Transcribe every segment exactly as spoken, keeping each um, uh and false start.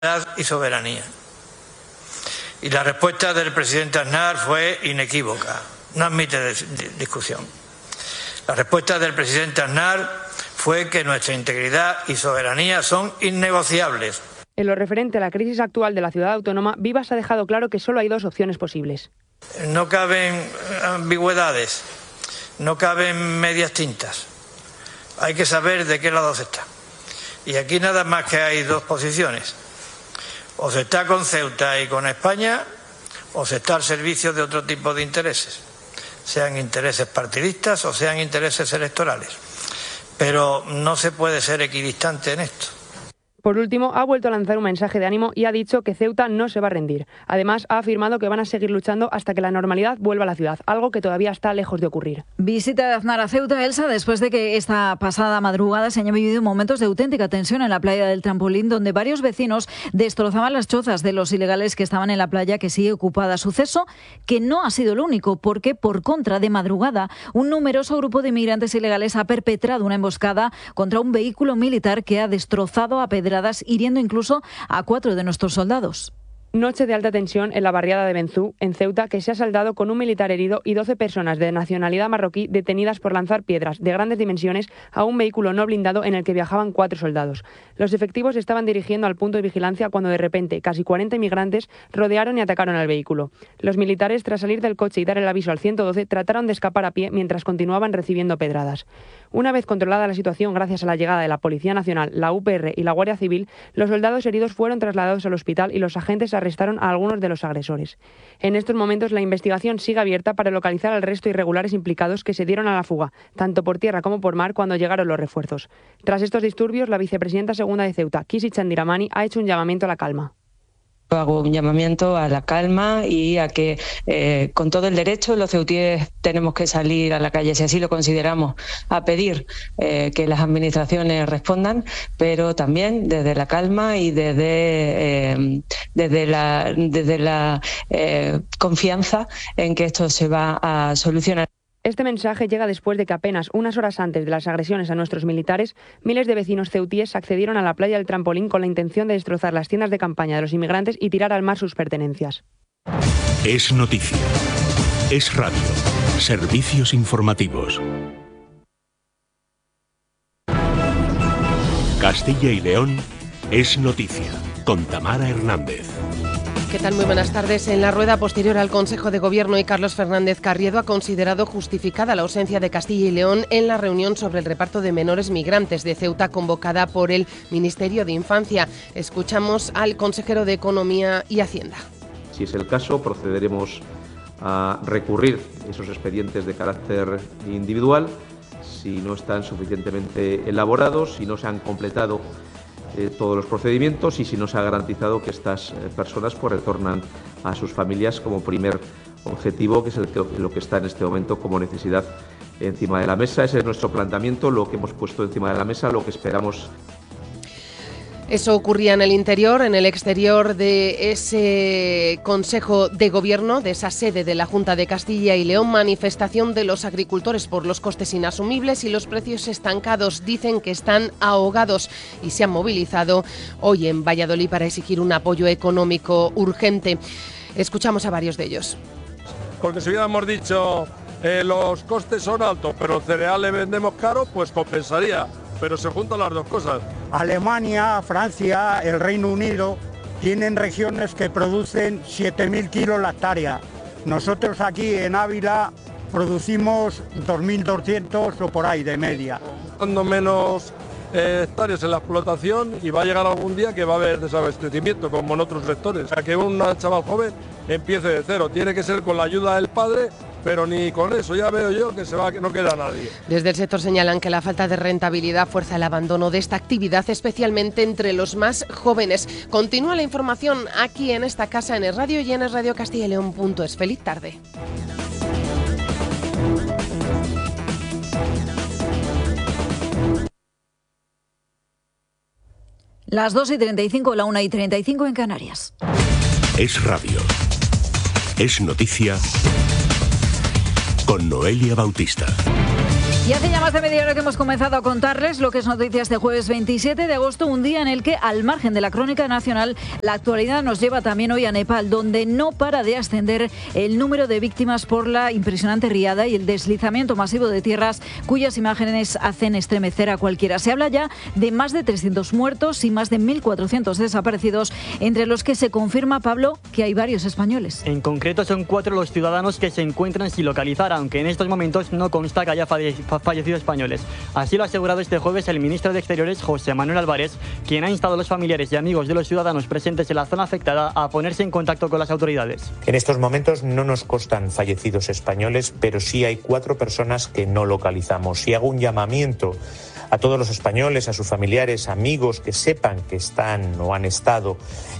y soberanía. Y la respuesta del presidente Aznar fue inequívoca, no admite discusión. La respuesta del presidente Aznar fue que nuestra integridad y soberanía son innegociables. En lo referente a la crisis actual de la ciudad autónoma, Vivas ha dejado claro que solo hay dos opciones posibles. No caben ambigüedades, no caben medias tintas. Hay que saber de qué lado se está. Y aquí nada más que hay dos posiciones. O se está con Ceuta y con España, o se está al servicio de otro tipo de intereses, sean intereses partidistas o sean intereses electorales. Pero no se puede ser equidistante en esto. Por último, ha vuelto a lanzar un mensaje de ánimo y ha dicho que Ceuta no se va a rendir. Además, ha afirmado que van a seguir luchando hasta que la normalidad vuelva a la ciudad, algo que todavía está lejos de ocurrir. Visita de Aznar a Ceuta, Elsa, después de que esta pasada madrugada se hayan vivido momentos de auténtica tensión en la playa del Trampolín, donde varios vecinos destrozaban las chozas de los ilegales que estaban en la playa que sigue ocupada. Suceso que no ha sido el único, porque por contra, de madrugada, un numeroso grupo de inmigrantes ilegales ha perpetrado una emboscada contra un vehículo militar que ha destrozado a pedradas, hiriendo incluso a cuatro de nuestros soldados. Noche de alta tensión en la barriada de Benzú, en Ceuta, que se ha saldado con un militar herido y doce personas de nacionalidad marroquí detenidas por lanzar piedras de grandes dimensiones a un vehículo no blindado en el que viajaban cuatro soldados. Los efectivos estaban dirigiendo al punto de vigilancia cuando de repente casi cuarenta inmigrantes rodearon y atacaron al vehículo. Los militares, tras salir del coche y dar el aviso al ciento doce, trataron de escapar a pie mientras continuaban recibiendo pedradas. Una vez controlada la situación gracias a la llegada de la Policía Nacional, la U P R y la Guardia Civil, los soldados heridos fueron trasladados al hospital y los agentes arrestaron a algunos de los agresores. En estos momentos la investigación sigue abierta para localizar al resto de irregulares implicados que se dieron a la fuga, tanto por tierra como por mar, cuando llegaron los refuerzos. Tras estos disturbios, la vicepresidenta segunda de Ceuta, Kisi Chandiramani, ha hecho un llamamiento a la calma. Hago un llamamiento a la calma y a que eh, con todo el derecho los ceutíes tenemos que salir a la calle, si así lo consideramos, a pedir eh, que las administraciones respondan, pero también desde la calma y desde, eh, desde la, desde la eh, confianza en que esto se va a solucionar. Este mensaje llega después de que apenas unas horas antes de las agresiones a nuestros militares, miles de vecinos ceutíes accedieron a la playa del Trampolín con la intención de destrozar las tiendas de campaña de los inmigrantes y tirar al mar sus pertenencias. Es noticia. Es radio. Servicios informativos. Castilla y León es noticia, con Tamara Hernández. ¿Qué tal? Muy buenas tardes. En la rueda posterior al Consejo de Gobierno, y Carlos Fernández Carriedo ha considerado justificada la ausencia de Castilla y León en la reunión sobre el reparto de menores migrantes de Ceuta convocada por el Ministerio de Infancia. Escuchamos al consejero de Economía y Hacienda. Si es el caso, procederemos a recurrir esos expedientes de carácter individual si no están suficientemente elaborados, si no se han completado Eh, todos los procedimientos y si no se ha garantizado que estas eh, personas pues retornan a sus familias como primer objetivo, que es el que, lo que está en este momento como necesidad encima de la mesa. Ese es nuestro planteamiento, lo que hemos puesto encima de la mesa, lo que esperamos. Eso ocurría en el interior. En el exterior de ese Consejo de Gobierno, de esa sede de la Junta de Castilla y León, manifestación de los agricultores por los costes inasumibles y los precios estancados. Dicen que están ahogados y se han movilizado hoy en Valladolid para exigir un apoyo económico urgente. Escuchamos a varios de ellos. Porque si hubiéramos dicho eh, los costes son altos, pero el cereal le vendemos caro, pues compensaría. Pero se juntan las dos cosas. Alemania, Francia, el Reino Unido tienen regiones que producen siete mil kilos la hectárea. Nosotros aquí en Ávila producimos dos mil doscientos o por ahí de media. Dando menos eh, hectáreas en la explotación y va a llegar algún día que va a haber desabastecimiento como en otros sectores. O sea, que un chaval joven empiece de cero. Tiene que ser con la ayuda del padre, pero ni con eso ya veo yo que se va, que no queda nadie. Desde el sector señalan que la falta de rentabilidad fuerza el abandono de esta actividad, especialmente entre los más jóvenes. Continúa la información aquí en esta casa, en el radio y en el radio castilla y león punto es. Feliz tarde. Las dos y treinta y cinco, la una y treinta y cinco en Canarias. Es radio. Es noticia. Con Noelia Bautista. Y hace ya más de media hora que hemos comenzado a contarles lo que es noticia este jueves veintisiete de agosto, un día en el que, al margen de la crónica nacional, la actualidad nos lleva también hoy a Nepal, donde no para de ascender el número de víctimas por la impresionante riada y el deslizamiento masivo de tierras, cuyas imágenes hacen estremecer a cualquiera. Se habla ya de más de trescientos muertos y más de mil cuatrocientos desaparecidos, entre los que se confirma, Pablo, que hay varios españoles. En concreto son cuatro los ciudadanos que se encuentran sin localizar, aunque en estos momentos no consta que haya fallecido fallecidos españoles. Así lo ha asegurado este jueves el ministro de Exteriores, José Manuel Álvarez, quien ha instado a los familiares y amigos de los ciudadanos presentes en la zona afectada a ponerse en contacto con las autoridades. En estos momentos no nos constan fallecidos españoles, pero sí hay cuatro personas que no localizamos. Y hago un llamamiento a todos los españoles, a sus familiares, amigos que sepan que están o han estado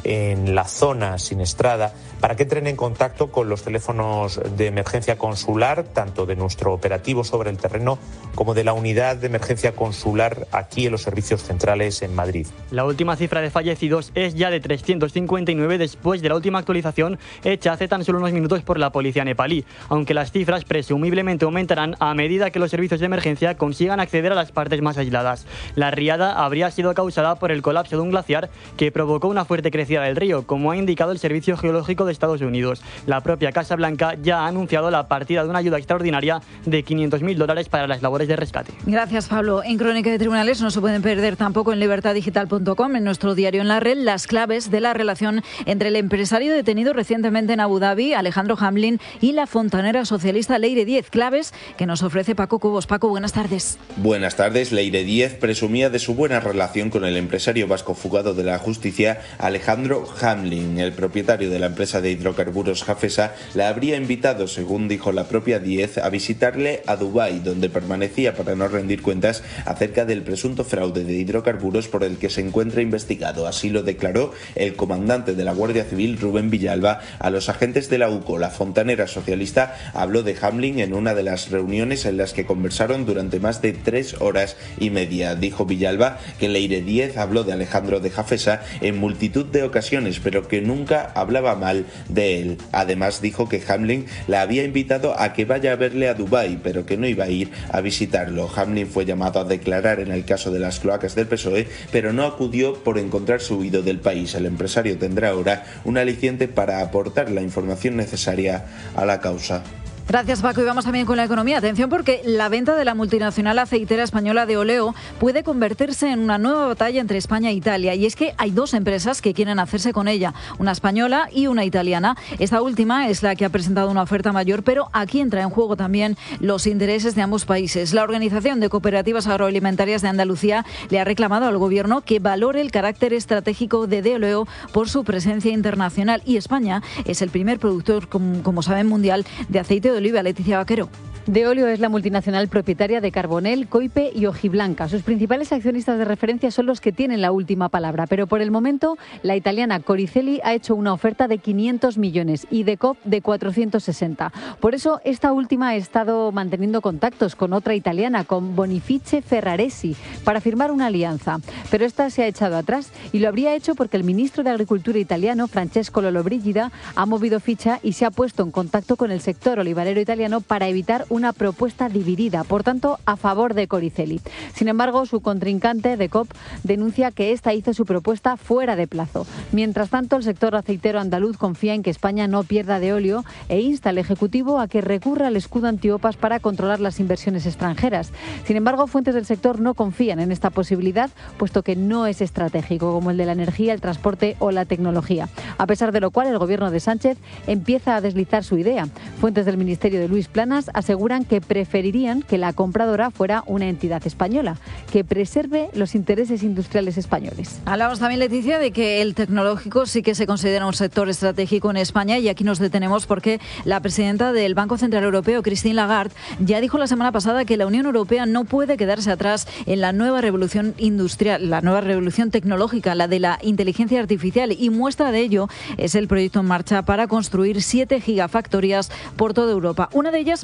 en la zona siniestrada, para que entren en contacto con los teléfonos de emergencia consular, tanto de nuestro operativo sobre el terreno como de la unidad de emergencia consular aquí en los servicios centrales en Madrid. La última cifra de fallecidos es ya de trescientos cincuenta y nueve después de la última actualización hecha hace tan solo unos minutos por la policía nepalí, aunque las cifras presumiblemente aumentarán a medida que los servicios de emergencia consigan acceder a las partes más aisladas. La riada habría sido causada por el colapso de un glaciar que provocó una fuerte crecida del río, como ha indicado el Servicio Geológico de Estados Unidos. La propia Casa Blanca ya ha anunciado la partida de una ayuda extraordinaria de quinientos mil dólares para las labores de rescate. Gracias, Pablo. En Crónica de Tribunales no se pueden perder tampoco en libertad digital punto com, en nuestro diario en la red, las claves de la relación entre el empresario detenido recientemente en Abu Dhabi, Alejandro Hamlin, y la fontanera socialista Leire Díez. Claves que nos ofrece Paco Cobos. Paco, buenas tardes. Buenas tardes. Leire Díez presumía de su buena relación con el empresario vasco fugado de la justicia, Alejandro Hamlin. El propietario de la empresa de hidrocarburos Hafesa la habría invitado, según dijo la propia Díez, a visitarle a Dubái, donde permanecía para no rendir cuentas acerca del presunto fraude de hidrocarburos por el que se encuentra investigado. Así lo declaró el comandante de la Guardia Civil, Rubén Villalba, a los agentes de la U C O. La fontanera socialista habló de Hamlin en una de las reuniones en las que conversaron durante más de tres horas y media. Dijo Villalba que Leire Díez habló de Alejandro de Hafesa en multitud de ocasiones, pero que nunca hablaba mal de él. Además dijo que Hamlin la había invitado a que vaya a verle a Dubái, pero que no iba a ir a visitarlo. Hamlin fue llamado a declarar en el caso de las cloacas del P S O E, pero no acudió por encontrarse huido del país. El empresario tendrá ahora un aliciente para aportar la información necesaria a la causa. Gracias, Paco. Y vamos también con la economía. Atención, porque la venta de la multinacional aceitera española de Oleo puede convertirse en una nueva batalla entre España e Italia. Y es que hay dos empresas que quieren hacerse con ella, una española y una italiana. Esta última es la que ha presentado una oferta mayor, pero aquí entra en juego también los intereses de ambos países. La Organización de Cooperativas Agroalimentarias de Andalucía le ha reclamado al Gobierno que valore el carácter estratégico de De Oleo por su presencia internacional. Y España es el primer productor, como, como saben, mundial de aceite de oliva. Leticia Vaquero. De Oleo es la multinacional propietaria de Carbonell, Coipe y Hojiblanca. Sus principales accionistas de referencia son los que tienen la última palabra, pero por el momento la italiana Coricelli ha hecho una oferta de quinientos millones y de C O P de cuatrocientos sesenta. Por eso esta última ha estado manteniendo contactos con otra italiana, con Bonifice Ferraresi, para firmar una alianza. Pero esta se ha echado atrás y lo habría hecho porque el ministro de Agricultura italiano, Francesco Lollobrigida, ha movido ficha y se ha puesto en contacto con el sector olivarero italiano para evitar una propuesta dividida, por tanto, a favor de Coricelli. Sin embargo, su contrincante de C O P denuncia que esta hizo su propuesta fuera de plazo. Mientras tanto, el sector aceitero andaluz confía en que España no pierda de óleo e insta al Ejecutivo a que recurra al escudo antiopas para controlar las inversiones extranjeras. Sin embargo, fuentes del sector no confían en esta posibilidad, puesto que no es estratégico, como el de la energía, el transporte o la tecnología. A pesar de lo cual, el gobierno de Sánchez empieza a deslizar su idea. Fuentes del Ministerio de Luis Planas aseguran que preferirían que la compradora fuera una entidad española, que preserve los intereses industriales españoles. Hablamos también, Leticia, de que el tecnológico sí que se considera un sector estratégico en España, y aquí nos detenemos porque la presidenta del Banco Central Europeo, Christine Lagarde, ya dijo la semana pasada que la Unión Europea no puede quedarse atrás en la nueva revolución industrial, la nueva revolución tecnológica, la de la inteligencia artificial, y muestra de ello es el proyecto en marcha para construir siete gigafactorías por toda Europa. Una de ellas va a estar en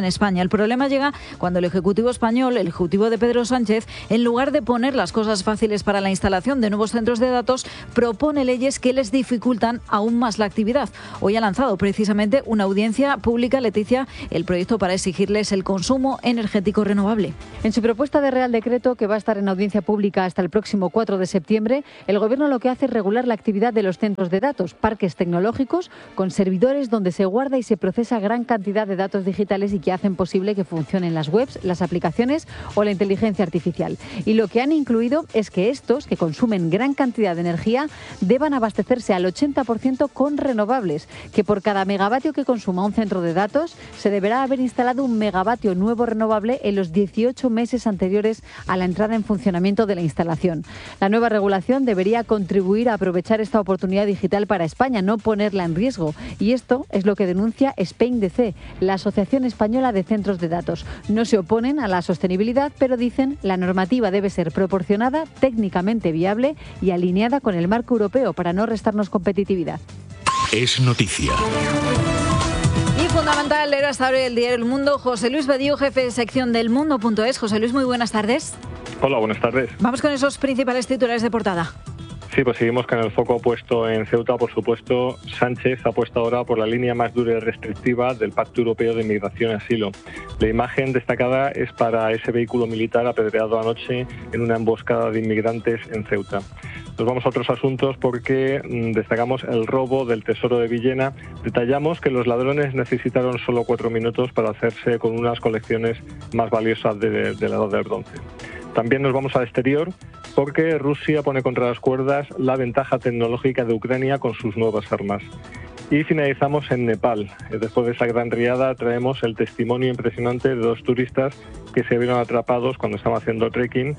España. El problema llega cuando el Ejecutivo español, el Ejecutivo de Pedro Sánchez, en lugar de poner las cosas fáciles para la instalación de nuevos centros de datos, propone leyes que les dificultan aún más la actividad. Hoy ha lanzado precisamente una audiencia pública, Leticia, el proyecto para exigirles el consumo energético renovable. En su propuesta de Real Decreto, que va a estar en audiencia pública hasta el próximo cuatro de septiembre, el Gobierno lo que hace es regular la actividad de los centros de datos, parques tecnológicos con servidores donde se guarda y se procesa gran cantidad de datos digitales y que hacen posible que funcionen las webs, las aplicaciones o la inteligencia artificial. Y lo que han incluido es que estos, que consumen gran cantidad de energía, deban abastecerse al ochenta por ciento con renovables, que por cada megavatio que consuma un centro de datos se deberá haber instalado un megavatio nuevo renovable en los dieciocho meses anteriores a la entrada en funcionamiento de la instalación. La nueva regulación debería contribuir a aprovechar esta oportunidad digital para España, no ponerla en riesgo. Y esto es lo que denuncia Spain D C, la Asociación Española de Centros de Datos. No se oponen a la sostenibilidad, pero dicen la normativa debe ser proporcionada, técnicamente viable y alineada con el marco europeo para no restarnos competitividad. Es noticia. Y fundamental leer hasta ahora el diario El Mundo. José Luis Badío, jefe de sección del Mundo punto es. José Luis, muy buenas tardes. Hola, buenas tardes. Vamos con esos principales titulares de portada. Sí, pues seguimos con el foco puesto en Ceuta. Por supuesto, Sánchez ha puesto ahora por la línea más dura y restrictiva del Pacto Europeo de Migración y Asilo. La imagen destacada es para ese vehículo militar apedreado anoche en una emboscada de inmigrantes en Ceuta. Nos vamos a otros asuntos porque mmm, destacamos el robo del Tesoro de Villena. Detallamos que los ladrones necesitaron solo cuatro minutos para hacerse con unas colecciones más valiosas de, de la Edad del Bronce. También nos vamos al exterior porque Rusia pone contra las cuerdas la ventaja tecnológica de Ucrania con sus nuevas armas. Y finalizamos en Nepal. Después de esa gran riada traemos el testimonio impresionante de dos turistas que se vieron atrapados cuando estaban haciendo trekking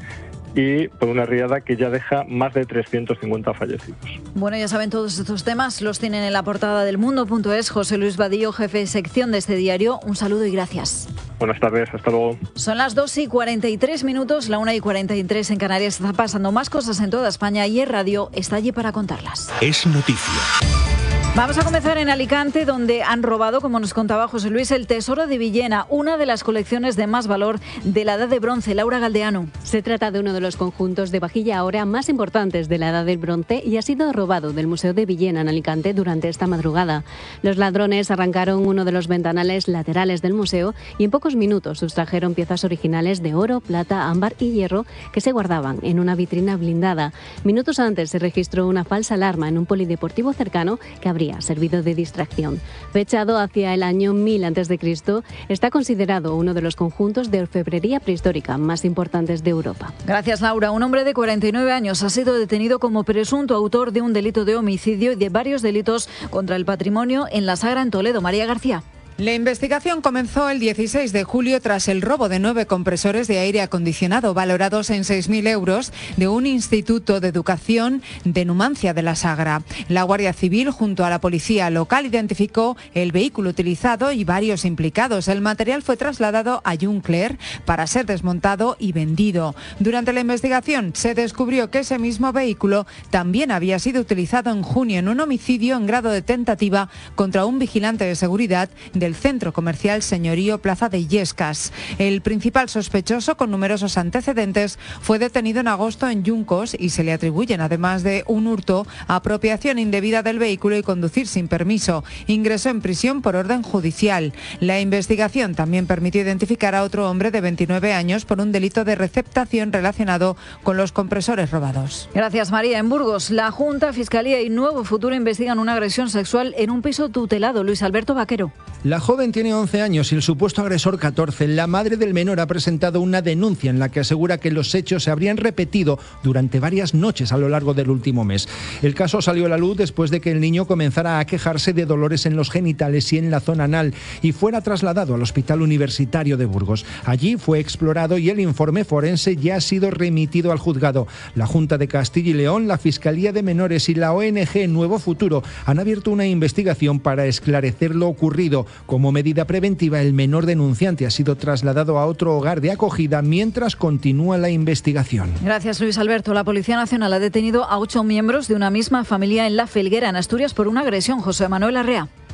y por una riada que ya deja más de trescientos cincuenta fallecidos. Bueno, ya saben, todos estos temas los tienen en la portada del Mundo punto es. José Luis Badío, jefe de sección de este diario, un saludo y gracias. Buenas tardes, hasta luego. Son las dos y cuarenta y tres minutos, la una y cuarenta y tres en Canarias. Está pasando más cosas en toda España y el radio está allí para contarlas. Es noticia. Vamos a comenzar en Alicante, donde han robado, como nos contaba José Luis, el Tesoro de Villena, una de las colecciones de más valor de la Edad de Bronce. Laura Galdeano. Se trata de uno de los conjuntos de vajilla áurea más importantes de la Edad del Bronce y ha sido robado del Museo de Villena en Alicante durante esta madrugada. Los ladrones arrancaron uno de los ventanales laterales del museo y en pocos minutos sustrajeron piezas originales de oro, plata, ámbar y hierro que se guardaban en una vitrina blindada. Minutos antes se registró una falsa alarma en un polideportivo cercano que habría servido de distracción. Fechado hacia el año mil antes de Cristo, está considerado uno de los conjuntos de orfebrería prehistórica más importantes de Europa. Gracias, Laura. Un hombre de cuarenta y nueve años ha sido detenido como presunto autor de un delito de homicidio y de varios delitos contra el patrimonio en La Sagra, en Toledo. María García. La investigación comenzó el dieciséis de julio tras el robo de nueve compresores de aire acondicionado valorados en seis mil euros de un instituto de educación de Numancia de la Sagra. La Guardia Civil, junto a la policía local, identificó el vehículo utilizado y varios implicados. El material fue trasladado a Juncler para ser desmontado y vendido. Durante la investigación se descubrió que ese mismo vehículo también había sido utilizado en junio en un homicidio en grado de tentativa contra un vigilante de seguridad de el centro comercial Señorío Plaza de Illescas. El principal sospechoso, con numerosos antecedentes, fue detenido en agosto en Yuncos y se le atribuyen, además de un hurto, apropiación indebida del vehículo y conducir sin permiso. Ingresó en prisión por orden judicial. La investigación también permitió identificar a otro hombre de veintinueve años por un delito de receptación relacionado con los compresores robados. Gracias, María. En Burgos, la Junta, Fiscalía y Nuevo Futuro investigan una agresión sexual en un piso tutelado. Luis Alberto Vaquero. La joven tiene once años y el supuesto agresor catorce. La madre del menor ha presentado una denuncia en la que asegura que los hechos se habrían repetido durante varias noches a lo largo del último mes. El caso salió a la luz después de que el niño comenzara a quejarse de dolores en los genitales y en la zona anal y fuera trasladado al Hospital Universitario de Burgos. Allí fue explorado y el informe forense ya ha sido remitido al juzgado. La Junta de Castilla y León, la Fiscalía de Menores y la O N G Nuevo Futuro han abierto una investigación para esclarecer lo ocurrido. Como medida preventiva, el menor denunciante ha sido trasladado a otro hogar de acogida mientras continúa la investigación. Gracias, Luis Alberto. La Policía Nacional ha detenido a ocho miembros de una misma familia en La Felguera, en Asturias, por una agresión. José Manuel Arrea.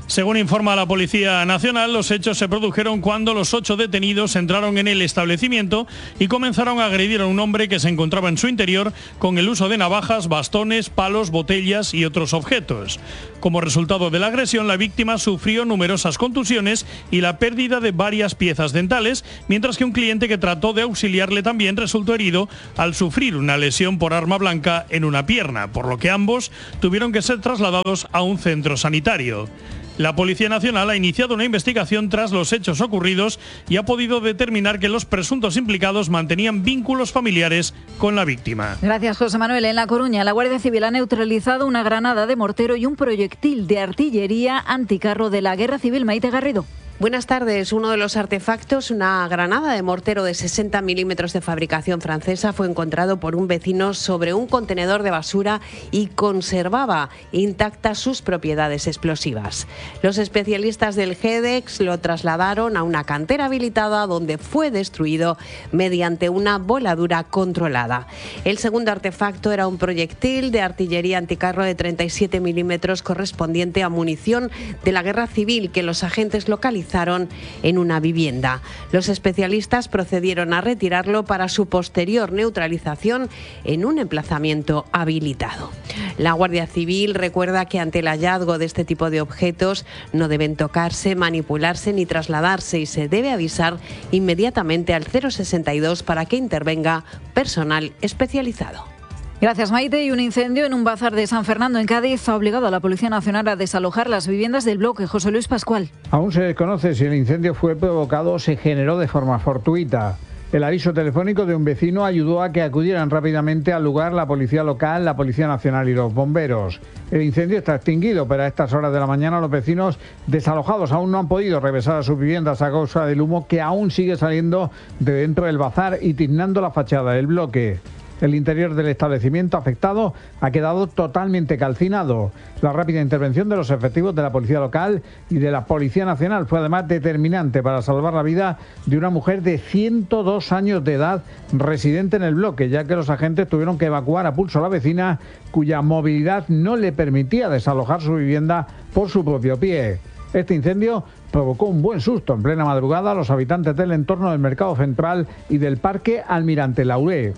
Según informa la Policía Nacional, los hechos se produjeron cuando los ocho detenidos entraron en el establecimiento y comenzaron a agredir a un hombre que se encontraba en su interior con el uso de navajas, bastones, palos, botellas y otros objetos. Como resultado de la agresión, la víctima sufrió numerosas contusiones y la pérdida de varias piezas dentales, mientras que un cliente que trató de auxiliarle también resultó herido al sufrir una lesión por arma blanca en una pierna, por lo que ambos tuvieron que ser trasladados a un centro sanitario. La Policía Nacional ha iniciado una investigación tras los hechos ocurridos y ha podido determinar que los presuntos implicados mantenían vínculos familiares con la víctima. Gracias, José Manuel. En La Coruña, la Guardia Civil ha neutralizado una granada de mortero y un proyectil de artillería anticarro de la Guerra Civil. Maite Garrido. Buenas tardes. Uno de los artefactos, una granada de mortero de sesenta milímetros de fabricación francesa, fue encontrado por un vecino sobre un contenedor de basura y conservaba intactas sus propiedades explosivas. Los especialistas del G E D E X lo trasladaron a una cantera habilitada donde fue destruido mediante una voladura controlada. El segundo artefacto era un proyectil de artillería anticarro de treinta y siete milímetros correspondiente a munición de la Guerra Civil que los agentes localizaron en una vivienda. Los especialistas procedieron a retirarlo para su posterior neutralización en un emplazamiento habilitado. La Guardia Civil recuerda que ante el hallazgo de este tipo de objetos no deben tocarse, manipularse ni trasladarse y se debe avisar inmediatamente al cero sesenta y dos para que intervenga personal especializado. Gracias, Maite. Y un incendio en un bazar de San Fernando, en Cádiz, ha obligado a la Policía Nacional a desalojar las viviendas del bloque. José Luis Pascual. Aún se desconoce si el incendio fue provocado o se generó de forma fortuita. El aviso telefónico de un vecino ayudó a que acudieran rápidamente al lugar la Policía Local, la Policía Nacional y los bomberos. El incendio está extinguido, pero a estas horas de la mañana los vecinos desalojados aún no han podido regresar a sus viviendas a causa del humo que aún sigue saliendo de dentro del bazar y tiznando la fachada del bloque. El interior del establecimiento afectado ha quedado totalmente calcinado. La rápida intervención de los efectivos de la Policía Local y de la Policía Nacional fue además determinante para salvar la vida de una mujer de ciento dos años de edad residente en el bloque, ya que los agentes tuvieron que evacuar a pulso a la vecina, cuya movilidad no le permitía desalojar su vivienda por su propio pie. Este incendio provocó un buen susto en plena madrugada a los habitantes del entorno del Mercado Central y del Parque Almirante Lauré.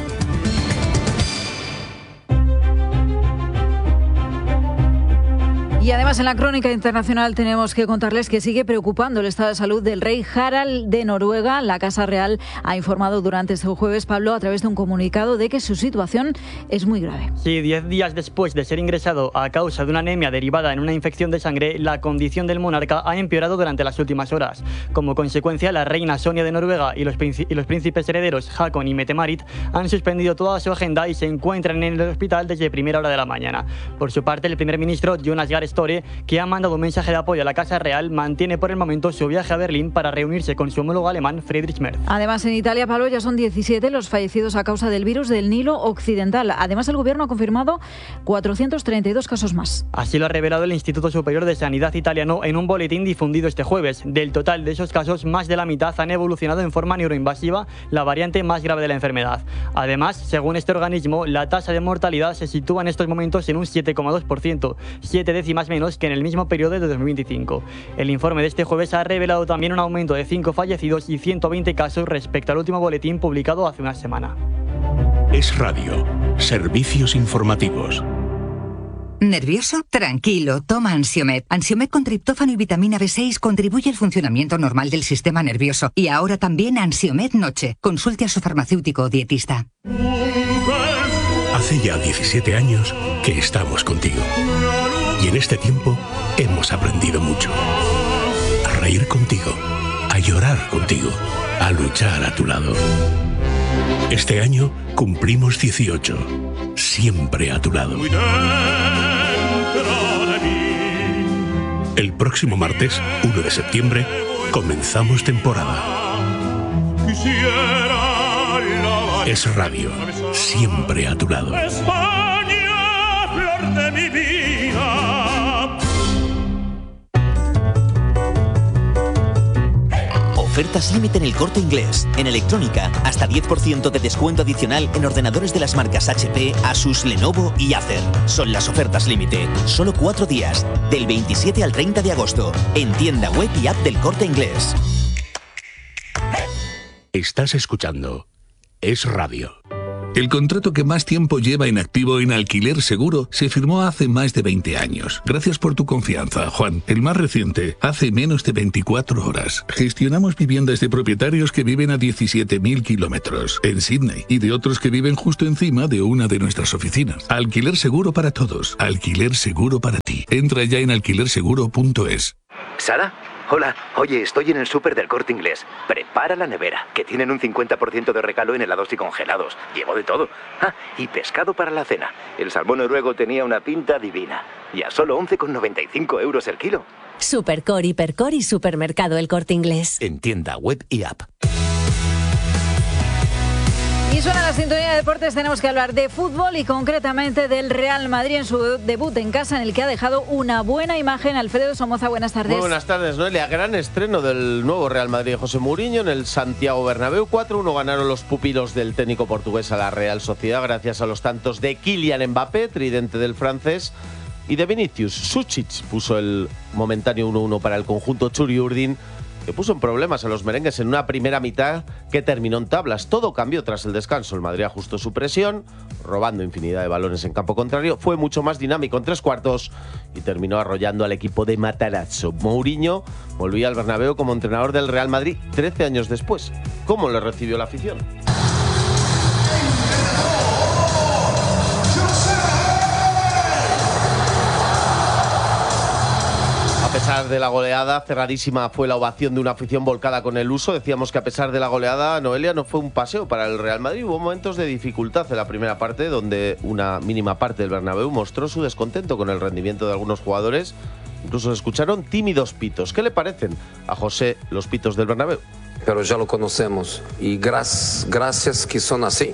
Y además en la crónica internacional tenemos que contarles que sigue preocupando el estado de salud del rey Harald de Noruega. La Casa Real ha informado durante este jueves, Pablo, a través de un comunicado, de que su situación es muy grave. Sí, diez días después de ser ingresado a causa de una anemia derivada en una infección de sangre, la condición del monarca ha empeorado durante las últimas horas. Como consecuencia, la reina Sonia de Noruega y los, y los príncipes herederos Haakon y Mette-Marit han suspendido toda su agenda y se encuentran en el hospital desde primera hora de la mañana. Por su parte, el primer ministro Jonas Gahr Støre, que ha mandado un mensaje de apoyo a la Casa Real, mantiene por el momento su viaje a Berlín para reunirse con su homólogo alemán Friedrich Merz. Además, en Italia, Pablo, ya son diecisiete los fallecidos a causa del virus del Nilo Occidental. Además, el gobierno ha confirmado cuatrocientos treinta y dos casos más. Así lo ha revelado el Instituto Superior de Sanidad italiano en un boletín difundido este jueves. Del total de esos casos, más de la mitad han evolucionado en forma neuroinvasiva, la variante más grave de la enfermedad. Además, según este organismo, la tasa de mortalidad se sitúa en estos momentos en un siete coma dos por ciento, siete décimas menos que en el mismo periodo de dos mil veinticinco. El informe de este jueves ha revelado también un aumento de cinco fallecidos y ciento veinte casos respecto al último boletín publicado hace una semana. Es Radio, servicios informativos. ¿Nervioso? Tranquilo, toma Ansiomed. Ansiomed con triptófano y vitamina B seis contribuye al funcionamiento normal del sistema nervioso. Y ahora también Ansiomed Noche. Consulte a su farmacéutico o dietista. Hace ya diecisiete años que estamos contigo. Y en este tiempo hemos aprendido mucho. A reír contigo, a llorar contigo, a luchar a tu lado. Este año cumplimos dieciocho, siempre a tu lado. El próximo martes, uno de septiembre, comenzamos temporada. Es Radio, siempre a tu lado. España, flor de mi vida. Ofertas límite en El Corte Inglés. En electrónica, hasta diez por ciento de descuento adicional en ordenadores de las marcas H P, Asus, Lenovo y Acer. Son las ofertas límite. Solo cuatro días, del veintisiete al treinta de agosto. En tienda web y app del Corte Inglés. Estás escuchando Es Radio. El contrato que más tiempo lleva en activo en Alquiler Seguro se firmó hace más de veinte años. Gracias por tu confianza, Juan. El más reciente, hace menos de veinticuatro horas. Gestionamos viviendas de propietarios que viven a diecisiete mil kilómetros en Sydney y de otros que viven justo encima de una de nuestras oficinas. Alquiler Seguro para todos. Alquiler Seguro para ti. Entra ya en alquiler seguro punto es. ¿Sara? Hola, oye, estoy en el súper del Corte Inglés. Prepara la nevera, que tienen un cincuenta por ciento de regalo en helados y congelados. Llevo de todo. Ah, y pescado para la cena. El salmón noruego tenía una pinta divina. Y a solo once con noventa y cinco euros el kilo. Supercor, Hipercor y Supermercado El Corte Inglés. En tienda web y app. Y suena la sintonía de deportes, tenemos que hablar de fútbol y concretamente del Real Madrid en su debut en casa, en el que ha dejado una buena imagen. Alfredo Somoza, buenas tardes. Muy buenas tardes, Noelia. Gran estreno del nuevo Real Madrid de José Mourinho en el Santiago Bernabéu. cuatro uno ganaron los pupilos del técnico portugués a la Real Sociedad gracias a los tantos de Kylian Mbappé, tridente del francés, y de Vinicius. Suchich puso el momentáneo uno uno para el conjunto Churi-Urdin, que puso en problemas a los merengues en una primera mitad que terminó en tablas. Todo cambió tras el descanso. El Madrid ajustó su presión, robando infinidad de balones en campo contrario. Fue mucho más dinámico en tres cuartos y terminó arrollando al equipo de Matarazzo. Mourinho volvía al Bernabéu como entrenador del Real Madrid trece años después. ¿Cómo le recibió la afición? A pesar de la goleada, cerradísima fue la ovación de una afición volcada con el uso. Decíamos que a pesar de la goleada, Noelia, no fue un paseo para el Real Madrid. Hubo momentos de dificultad en la primera parte, donde una mínima parte del Bernabéu mostró su descontento con el rendimiento de algunos jugadores. Incluso se escucharon tímidos pitos. ¿Qué le parecen a José los pitos del Bernabéu? Pero ya lo conocemos y gracias, gracias que son así,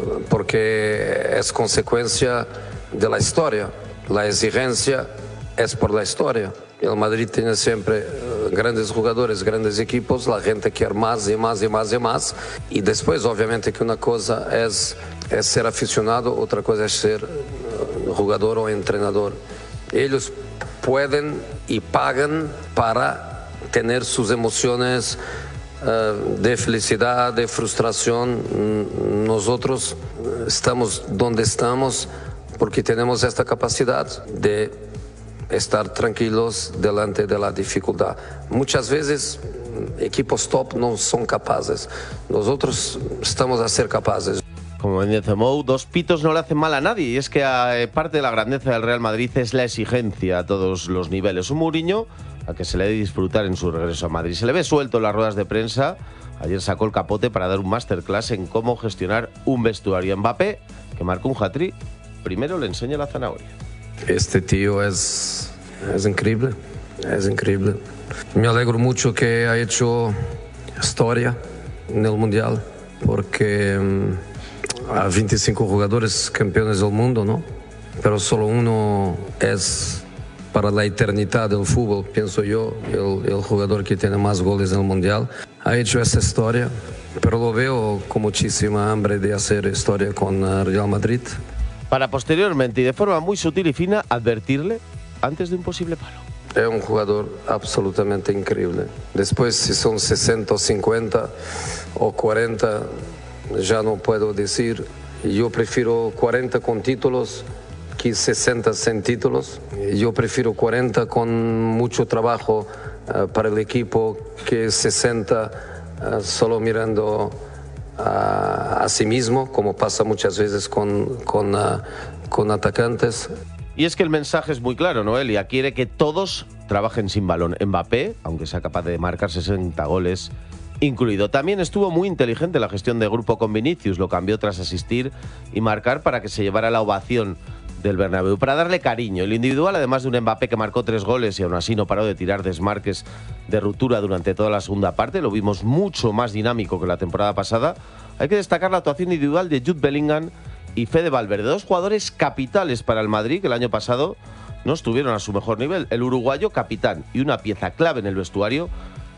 porque es consecuencia de la historia. La exigencia es por la historia. El Madrid tiene siempre uh, grandes jugadores, grandes equipos, la gente quiere más y más y más y más. Y después, obviamente, que una cosa es, es ser aficionado, otra cosa es ser uh, jugador o entrenador. Ellos pueden y pagan para tener sus emociones uh, de felicidad, de frustración. Nosotros estamos donde estamos porque tenemos esta capacidad de estar tranquilos delante de la dificultad. Muchas veces equipos top no son capaces. Nosotros estamos a ser capaces. Como bien dice Mou, dos pitos no le hacen mal a nadie. Y es que eh, parte de la grandeza del Real Madrid es la exigencia a todos los niveles. Un Mourinho a que se le debe disfrutar en su regreso a Madrid. Se le ve suelto en las ruedas de prensa. Ayer sacó el capote para dar un masterclass en cómo gestionar un vestuario. Mbappé, que marcó un hat-trick, primero le enseña la zanahoria. Este tío es, es increíble, es increíble. Me alegro mucho que ha hecho historia en el Mundial, porque um, hay veinticinco jugadores campeones del mundo, ¿no? Pero solo uno es para la eternidad del fútbol, pienso yo, el, el jugador que tiene más goles en el Mundial. Ha hecho esa historia, pero lo veo con muchísima hambre de hacer historia con el Real Madrid. Para posteriormente y de forma muy sutil y fina advertirle antes de un posible palo. Es un jugador absolutamente increíble. Después, si son sesenta o cincuenta o cuarenta, ya no puedo decir. Yo prefiero cuarenta con títulos que sesenta sin títulos. Yo prefiero cuarenta con mucho trabajo uh, para el equipo que sesenta uh, solo mirando A, a sí mismo, como pasa muchas veces con, con, uh, con atacantes. Y es que el mensaje es muy claro, Noelia. Quiere que todos trabajen sin balón. Mbappé, aunque sea capaz de marcar sesenta goles, incluido. También estuvo muy inteligente la gestión de grupo con Vinicius. Lo cambió tras asistir y marcar para que se llevara la ovación del Bernabéu, para darle cariño. El individual, además de un Mbappé que marcó tres goles y aún así no paró de tirar desmarques de ruptura durante toda la segunda parte, lo vimos mucho más dinámico que la temporada pasada. Hay que destacar la actuación individual de Jude Bellingham y Fede Valverde, dos jugadores capitales para el Madrid que el año pasado no estuvieron a su mejor nivel. El uruguayo, capitán y una pieza clave en el vestuario,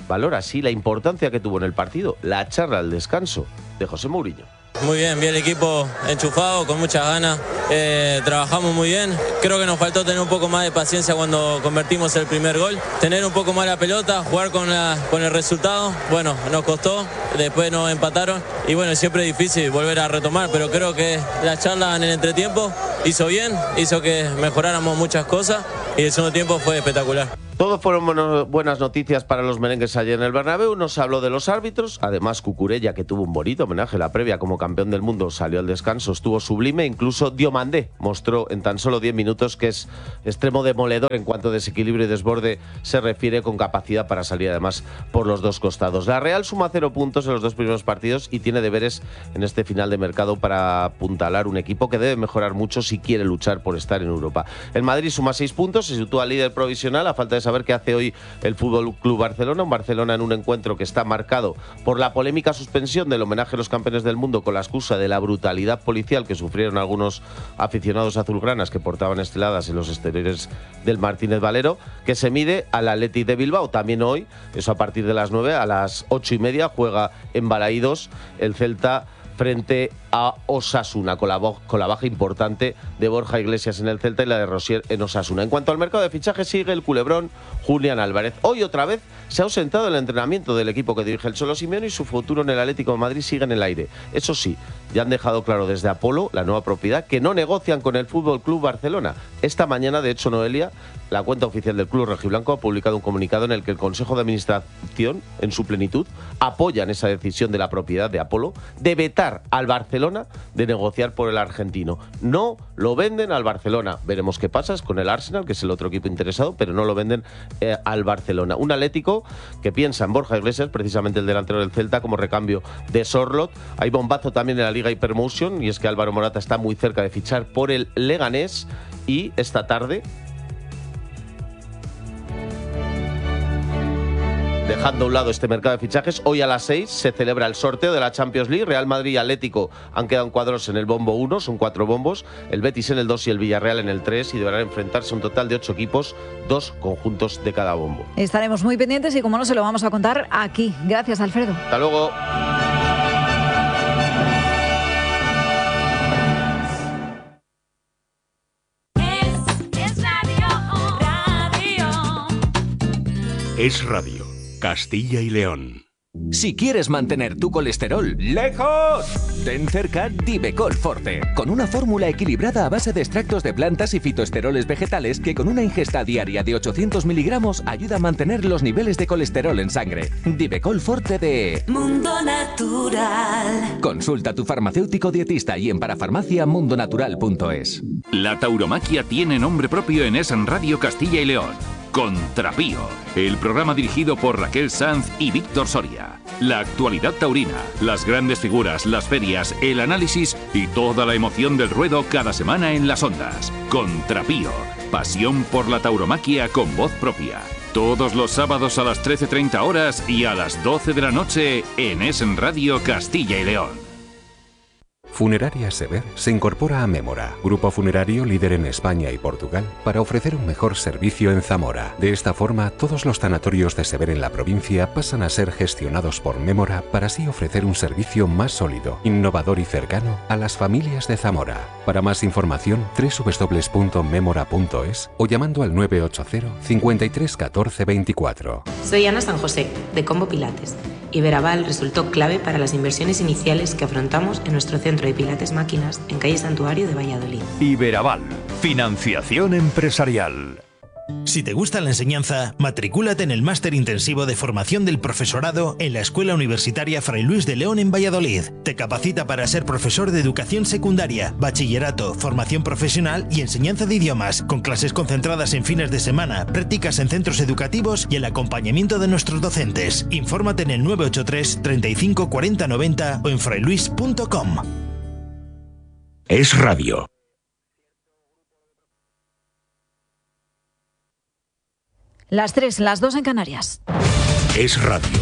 valora así la importancia que tuvo en el partido la charla al descanso de José Mourinho. Muy bien, bien el equipo enchufado, con muchas ganas, eh, trabajamos muy bien. Creo que nos faltó tener un poco más de paciencia cuando convertimos el primer gol, tener un poco más la pelota, jugar con, la, con el resultado. Bueno, nos costó, después nos empataron y bueno, siempre es difícil volver a retomar, pero creo que la charla en el entretiempo hizo bien, hizo que mejoráramos muchas cosas y el segundo tiempo fue espectacular. Todo fueron buenas noticias para los merengues ayer en el Bernabéu. Nos habló de los árbitros. Además, Cucurella, que tuvo un bonito homenaje. La previa como campeón del mundo salió al descanso, estuvo sublime. Incluso Diomandé mostró en tan solo diez minutos que es extremo demoledor en cuanto a desequilibrio y desborde se refiere, con capacidad para salir además por los dos costados. La Real suma cero puntos en los dos primeros partidos y tiene deberes en este final de mercado para apuntalar un equipo que debe mejorar mucho si quiere luchar por estar en Europa. El Madrid suma seis puntos, se sitúa líder provisional a falta de saber qué hace hoy el Fútbol Club Barcelona. Un Barcelona en un encuentro que está marcado por la polémica suspensión del homenaje a los campeones del mundo con la excusa de la brutalidad policial que sufrieron algunos aficionados azulgranas que portaban esteladas en los exteriores del Martínez Valero, que se mide al Athletic de Bilbao. También hoy, eso a partir de las nueve, a las ocho y media, juega en Balaídos el Celta frente a Osasuna, con la, con la baja importante de Borja Iglesias en el Celta y la de Rosier en Osasuna. En cuanto al mercado de fichajes, sigue el culebrón Julián Álvarez. Hoy otra vez se ha ausentado el entrenamiento del equipo que dirige el Cholo Simeone y su futuro en el Atlético de Madrid sigue en el aire. Eso sí, ya han dejado claro desde Apolo, la nueva propiedad, que no negocian con el Fútbol Club Barcelona. Esta mañana, de hecho, Noelia, la cuenta oficial del club rojiblanco, ha publicado un comunicado en el que el Consejo de Administración, en su plenitud, apoyan esa decisión de la propiedad de Apolo de vetar al Barcelona de negociar por el argentino. No lo venden al Barcelona. Veremos qué pasa con el Arsenal, que es el otro equipo interesado, pero no lo venden eh, al Barcelona. Un Atlético que piensa en Borja Iglesias, precisamente el delantero del Celta, como recambio de Sorloth. Hay bombazo también en la Liga Hypermotion, y es que Álvaro Morata está muy cerca de fichar por el Leganés, y esta tarde, dejando a un lado este mercado de fichajes, hoy a las seis se celebra el sorteo de la Champions League. Real Madrid y Atlético han quedado en cuadros en el bombo uno, son cuatro bombos, el Betis en el dos y el Villarreal en el tres, y deberán enfrentarse a un total de ocho equipos, dos conjuntos de cada bombo. Estaremos muy pendientes y, como no, se lo vamos a contar aquí. Gracias, Alfredo. Hasta luego. Es Radio, Castilla y León. Si quieres mantener tu colesterol lejos, ten cerca Divecol Forte, con una fórmula equilibrada a base de extractos de plantas y fitoesteroles vegetales que, con una ingesta diaria de ochocientos miligramos, ayuda a mantener los niveles de colesterol en sangre. Divecol Forte de Mundo Natural. Consulta a tu farmacéutico dietista y en parafarmacia mundonatural punto es. La tauromaquia tiene nombre propio en Es Radio Castilla y León. Contrapío, el programa dirigido por Raquel Sanz y Víctor Soria. La actualidad taurina, las grandes figuras, las ferias, el análisis y toda la emoción del ruedo cada semana en las ondas. Contrapío, pasión por la tauromaquia con voz propia. Todos los sábados a las trece treinta horas y a las doce de la noche en Es Radio Castilla y León. Funeraria Sever se incorpora a Mémora, grupo funerario líder en España y Portugal, para ofrecer un mejor servicio en Zamora. De esta forma, todos los tanatorios de Sever en la provincia pasan a ser gestionados por Mémora para así ofrecer un servicio más sólido, innovador y cercano a las familias de Zamora. Para más información, doble u doble u doble u punto memora punto es o llamando al nueve ocho cero, cincuenta y tres, catorce, veinticuatro. Soy Ana San José, de Combo Pilates. Iberaval resultó clave para las inversiones iniciales que afrontamos en nuestro centro de Pilates Máquinas en calle Santuario de Valladolid. Iberaval, financiación empresarial. Si te gusta la enseñanza, matricúlate en el máster intensivo de formación del profesorado en la Escuela Universitaria Fray Luis de León en Valladolid. Te capacita para ser profesor de educación secundaria, bachillerato, formación profesional y enseñanza de idiomas, con clases concentradas en fines de semana, prácticas en centros educativos y el acompañamiento de nuestros docentes. Infórmate en el nueve ocho tres, treinta y cinco, cuarenta, noventa o en frailuis punto com. Es Radio. Las tres, las dos en Canarias. Es Radio.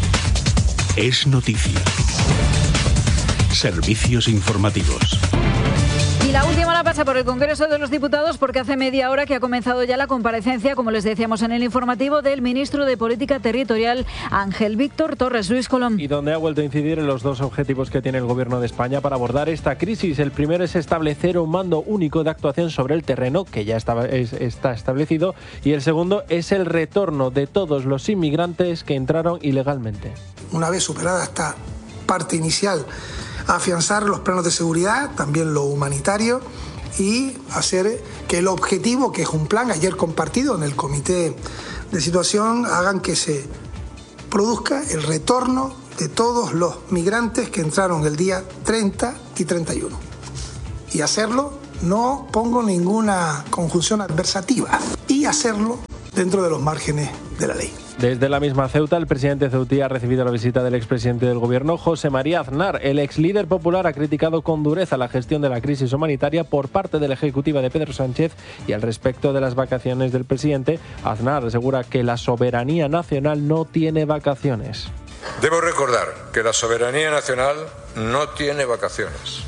Es noticia. Servicios informativos. Y La última la pasa por el Congreso de los Diputados porque hace media hora que ha comenzado ya la comparecencia, como les decíamos en el informativo, del ministro de Política Territorial, Ángel Víctor Torres. Luis Colom. Y donde ha vuelto a incidir en los dos objetivos que tiene el Gobierno de España para abordar esta crisis. El primero es establecer un mando único de actuación sobre el terreno, que ya está, es, está establecido, y el segundo es el retorno de todos los inmigrantes que entraron ilegalmente. Una vez superada esta parte inicial, afianzar los planos de seguridad, también lo humanitario, y hacer que el objetivo, que es un plan ayer compartido en el comité de situación, hagan que se produzca el retorno de todos los migrantes que entraron el día treinta y treinta y uno. Y hacerlo, no pongo ninguna conjunción adversativa, y hacerlo dentro de los márgenes de la ley. Desde la misma Ceuta, el presidente ceutí ha recibido la visita del expresidente del Gobierno, José María Aznar. El ex líder popular ha criticado con dureza la gestión de la crisis humanitaria por parte de la ejecutiva de Pedro Sánchez, y al respecto de las vacaciones del presidente, Aznar asegura que la soberanía nacional no tiene vacaciones. Debo recordar que la soberanía nacional no tiene vacaciones.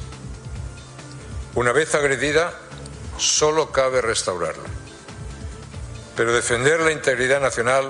Una vez agredida, solo cabe restaurarla. Pero defender la integridad nacional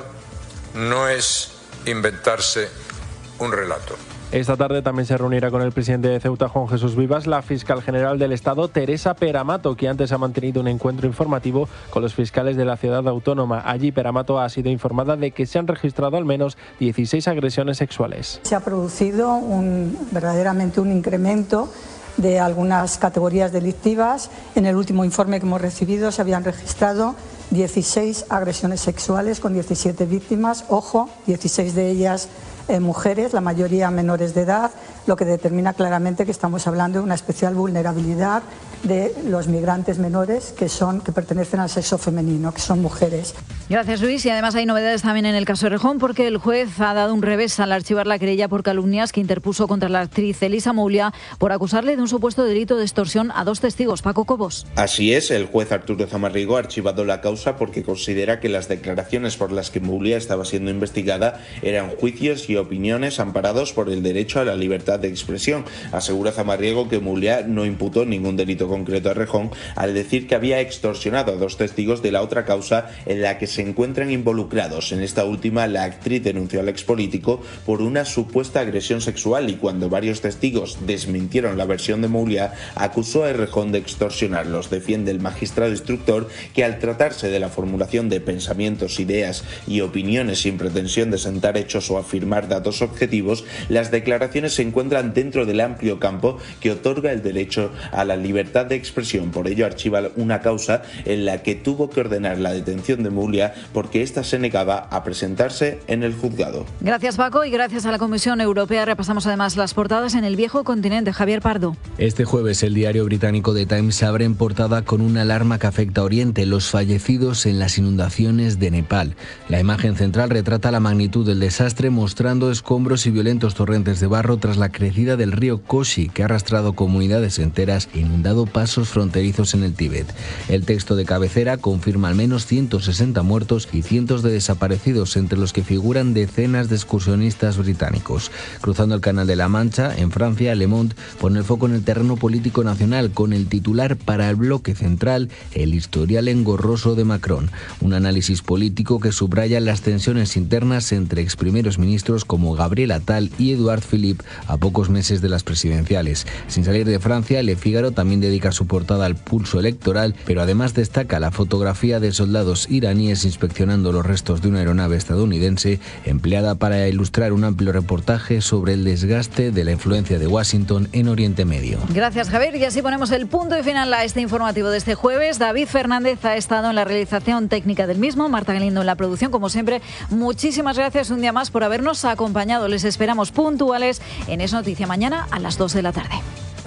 no es inventarse un relato. Esta tarde también se reunirá con el presidente de Ceuta, Juan Jesús Vivas, la fiscal general del Estado, Teresa Peramato, que antes ha mantenido un encuentro informativo con los fiscales de la ciudad autónoma. Allí Peramato ha sido informada de que se han registrado al menos dieciséis agresiones sexuales. Se ha producido un, verdaderamente un incremento de algunas categorías delictivas. En el último informe que hemos recibido se habían registrado dieciséis agresiones sexuales con diecisiete víctimas, ojo, dieciséis de ellas eh, mujeres, la mayoría menores de edad, lo que determina claramente que estamos hablando de una especial vulnerabilidad de los migrantes menores que son que pertenecen al sexo femenino, que son mujeres. Gracias, Luis. Y además hay novedades también en el caso de Errejón, porque el juez ha dado un revés al archivar la querella por calumnias que interpuso contra la actriz Elisa Moulia por acusarle de un supuesto delito de extorsión a dos testigos. Paco Cobos. Así es, el juez Arturo Zamarrigo ha archivado la causa porque considera que las declaraciones por las que Moulia estaba siendo investigada eran juicios y opiniones amparados por el derecho a la libertad de expresión. Asegura Zamarriego que Moulia no imputó ningún delito concreto a Errejón al decir que había extorsionado a dos testigos de la otra causa en la que se encuentran involucrados. En esta última, la actriz denunció al expolítico por una supuesta agresión sexual, y cuando varios testigos desmintieron la versión de Moulia, acusó a Errejón de extorsionarlos. Defiende el magistrado instructor que al tratarse de la formulación de pensamientos, ideas y opiniones sin pretensión de sentar hechos o afirmar datos objetivos, las declaraciones se encuentran dentro del amplio campo que otorga el derecho a la libertad de expresión. Por ello archiva una causa en la que tuvo que ordenar la detención de Moulia porque ésta se negaba a presentarse en el juzgado. Gracias, Paco, y gracias a la Comisión Europea repasamos además las portadas en el viejo continente. Javier Pardo. Este jueves el diario británico The Times abre en portada con una alarma que afecta a Oriente: los fallecidos en las inundaciones de Nepal. La imagen central retrata la magnitud del desastre, mostrando escombros y violentos torrentes de barro tras la crecida del río Koshi, que ha arrastrado comunidades enteras e inundado pasos fronterizos en el Tíbet. El texto de cabecera confirma al menos ciento sesenta muertos y cientos de desaparecidos, entre los que figuran decenas de excursionistas británicos. Cruzando el Canal de la Mancha, en Francia, Le Monde pone el foco en el terreno político nacional con el titular: para el bloque central, el historial engorroso de Macron. Un análisis político que subraya las tensiones internas entre ex primeros ministros como Gabriel Attal y Edouard Philippe a pocos meses de las presidenciales. Sin salir de Francia, Le Figaro también dedica su portada al pulso electoral, pero además destaca la fotografía de soldados iraníes inspeccionando los restos de una aeronave estadounidense empleada para ilustrar un amplio reportaje sobre el desgaste de la influencia de Washington en Oriente Medio. Gracias, Javier, y así ponemos el punto y final a este informativo de este jueves. David Fernández ha estado en la realización técnica del mismo, Marta Galindo en la producción. Como siempre, muchísimas gracias un día más por habernos acompañado. Les esperamos puntuales en Es Noticia mañana a las dos de la tarde.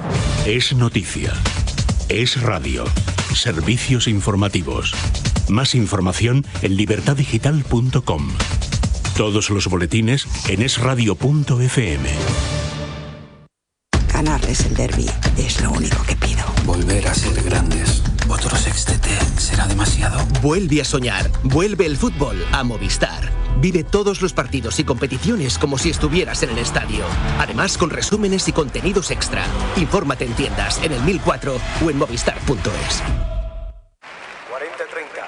Es Noticia. Es Radio. Servicios informativos. Más información en libertad digital punto com. Todos los boletines en es radio punto efe eme. Ganarles el derbi es lo único que pido. Volver a ser grandes. Otro sextete será demasiado. Vuelve a soñar. Vuelve el fútbol a Movistar. Vive todos los partidos y competiciones como si estuvieras en el estadio. Además, con resúmenes y contenidos extra. Infórmate en tiendas, en el mil cuatro o en movistar punto es. cuarenta treinta.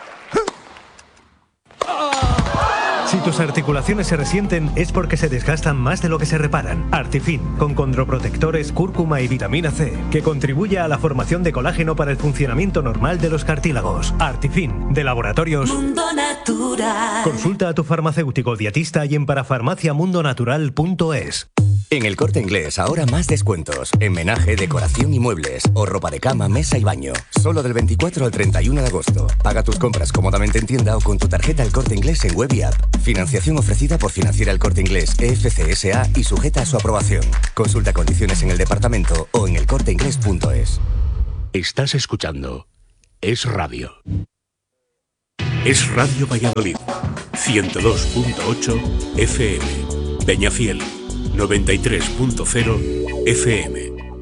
Si tus articulaciones se resienten es porque se desgastan más de lo que se reparan. Artifin, con condroprotectores, cúrcuma y vitamina C, que contribuye a la formación de colágeno para el funcionamiento normal de los cartílagos. Artifin, de Laboratorios Mundo Natural. Consulta a tu farmacéutico dietista y en parafarmaciamundonatural punto es. En El Corte Inglés ahora más descuentos. En menaje, decoración y muebles. O ropa de cama, mesa y baño. Solo del veinticuatro al treinta y uno de agosto. Paga tus compras cómodamente en tienda o con tu tarjeta El Corte Inglés en web y app. Financiación ofrecida por Financiera El Corte Inglés E F C S A y sujeta a su aprobación. Consulta condiciones en el departamento o en el corte inglés punto es. Estás escuchando Es Radio. Es Radio Valladolid. ciento dos punto ocho F M. Peñafiel. noventa y tres punto cero F M.